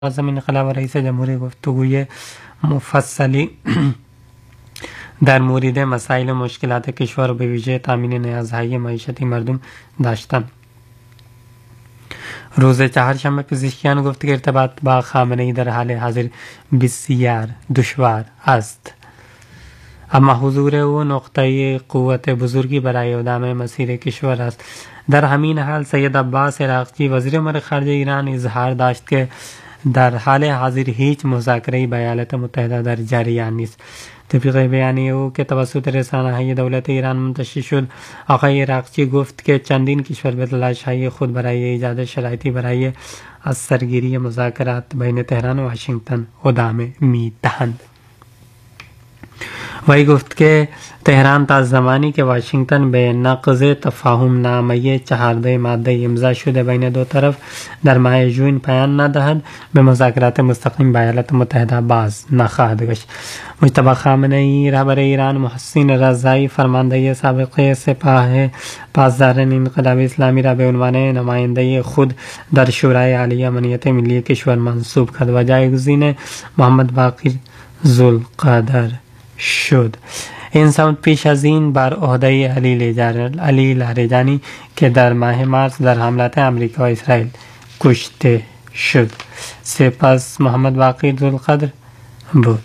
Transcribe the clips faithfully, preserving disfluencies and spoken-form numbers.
اعظم انقلاب و رئیس جمهوری گفتگوی مفصلی در مورد مسائل و مشکلات کشور و به ویژه تامین نیازهای معیشتی مردم داشتند. روز چهارشنبه پزشکیان گفت که ارتباط با خامنه‌ای در حال حاضر بسیار دشوار است، اما حضور او نقطه قوت بزرگی برای ادامه مسیر کشور است. در همین حال سید عباس عراقچی وزیر امور خارجه ایران اظهار داشت که در حال حاضر هیچ مذاکره با ایالات متحده در جریان نیست. طبق بیانیه او که توسط رسانه‌های دولت ایران منتشر شد، آقای عراقچی گفت که چندین کشور به تلاش‌های خود برای ایجاد شرایطی برای از سرگیری مذاکرات بین تهران و واشنگتن ادامه می‌دهند. وی گفت که تهران تا زمانی که واشنگتن به نقض تفاهم نامه چهارده ماده امضا شده بین دو طرف در ماه ژوئن پایان ندهد، به مذاکرات مستقیم با ایالات متحده باز نخواهد گشت. مجتبی خامنه‌ای رهبر ایران، محسن رضایی فرمانده سابق سپاه پاسداران انقلاب اسلامی را به عنوان نماینده خود در شورای عالی امنیت ملی کشور منصوب کرد و جایگزین محمد باقر ذوالقادر شد. این سمت پیش از این بر عهده علی لاریجانی که در ماه مارس در حملات امریکا و اسرائیل کشته شد سپس محمد باقر ذوالقادر بود.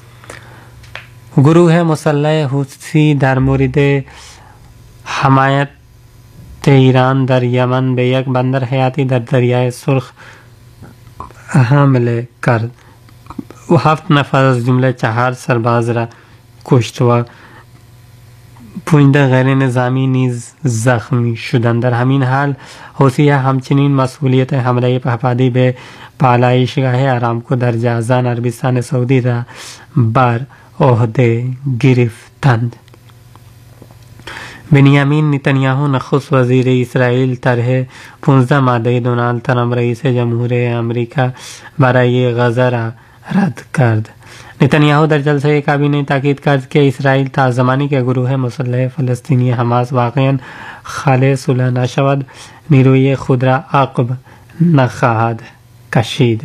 گروه مسلح حوثی در مورد حمایت ایران در یمن به یک بندر حیاتی در دریای سرخ حمله کرد و هفت نفر از جمله چهار سرباز را کشت و پانزده غیر نظامی نیز زخمی شدند. در همین حال حوثی همچنین مسئولیت حمله پهپادی به پالایشگاه آرامکو در جازان عربستان سعودی را بر عهده گرفتند. بنیامین نتانیاهو نخست وزیر اسرائیل طرح پانزده ماده دونالد ترامپ رئیس جمهوری امریکا برای غزه را رد کرد. نتانیاهو در جلسه کابینه تاکید کرد که اسرائیل تا زمانی که گروه مسلح فلسطینی حماس واقعا خالص صلح نشود نیروی خود را عقب نخواهد کشید.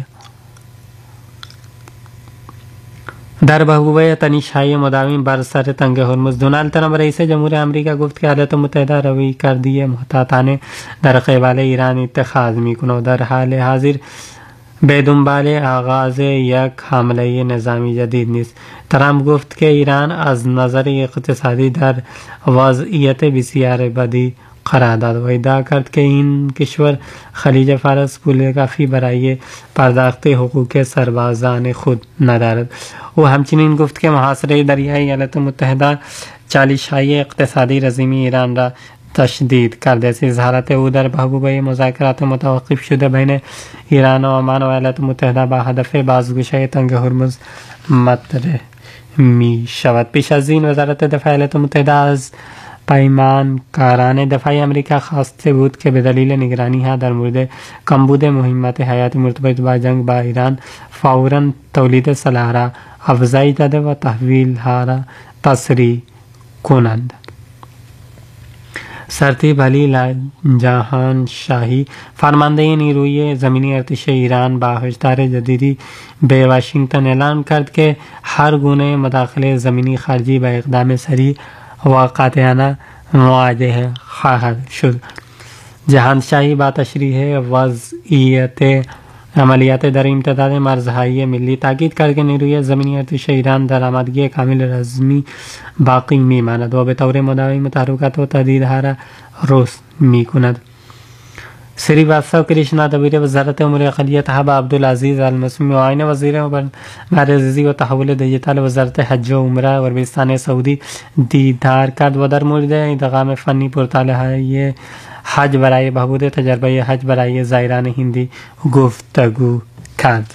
در بحبوبه تنش‌های مداوم بر سر تنگ هرمز، دونالد ترامپ رئیس جمهوری امریکا گفت که ایالات متحده روی کردی محتاطانه در قبال ایران اتخاذ می‌کند و در حال حاضر به دنبال آغاز یک حمله نظامی جدید نیست. ترامپ گفت که ایران از نظر اقتصادی در وضعیت بسیار بدی قرار داد و ادعا کرد که این کشور خلیج فارس پول کافی برای پرداخت حقوق سربازان خود ندارد. او همچنین گفت که محاصره دریای ایالات متحده چالش‌های اقتصادی رژیم ایران را تشدید کرده است. اظهارات او در بحبوبه مذاکرات متوقف شده بین ایران و عمان و ایالات متحده با هدف بازگشایی تنگ هرمز مطرح می شود. پیش از این وزارت دفاع ایالات متحده از پیمانکاران دفاعی امریکا خواسته بود که به دلیل نگرانی ها در مورد کمبود مهمات حیاتی مرتبط با جنگ با ایران فوراً تولید سلاح را افزایش داده و تحویل ها را تسریع کنند. سرتیپ علی جهان شاهی فرمانده نیروی زمینی ارتش ایران با هشدار جدیدی به واشنگتن اعلام کرد که هر گونه مداخله زمینی خارجی با اقدام سریع و قاطعانه مواجه خواهد شد. جهانشاهی با تشریح وضعیت عملیات در امتداد مرزهای ملی تاکید کرد که نیروی زمینی ارتش ایران در آمادگی کامل رزمی باقی میماند و به طور مداوم تحرکات و تهدیدها را رصد میکند. سری واسو کریشنا دبیر وزارت امور اقلیت حبا عبدالعزیز المسمی و آین وزیر معرضی و تحول دیجیتال وزارت حج و عمره و عربستان سعودی دیدار کرد و در مورد ادغام فنی پورتال‌های حج برای بهبود تجربه حج برای زائران هندی گفتگو کرد.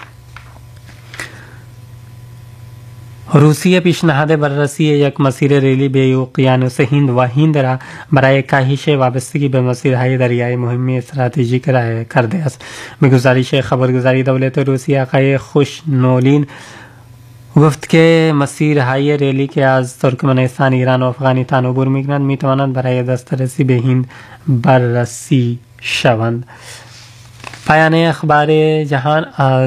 روسیه پیشنهاد بررسی یک مسیر ریلی به اقیانوس هند و هند را برای کاهش وابستگی به مسیرهای دریایی مهم استراتژیک کرده است. به گزارش خبرگزاری دولت روسیه آقای خوشنولین گفت که مسیرهای ریلی که از ترکمنستان، ایران و افغانستان عبور می‌کند می‌تواند برای دسترسی به هند بررسی شوند. पायाने अखबार जहान